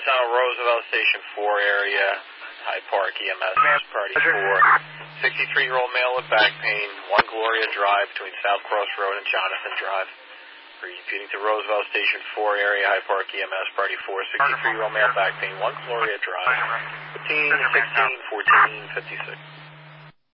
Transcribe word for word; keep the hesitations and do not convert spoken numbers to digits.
Donald Roosevelt, Station four area, Hyde Park, E M S, Party four. sixty-three-year-old male with back pain, one Gloria Drive between South Cross Road and Jonathan Drive. Repeating to Roosevelt, Station four area, Hyde Park, E M S, Party four. sixty-three-year-old male back pain, one Gloria Drive. fifteen, sixteen, fourteen, fifty-six.